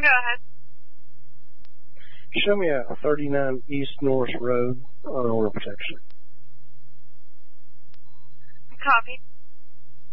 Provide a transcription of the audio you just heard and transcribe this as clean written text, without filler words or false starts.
ahead. Show me a 39 East Norris Road on order protection. Copy.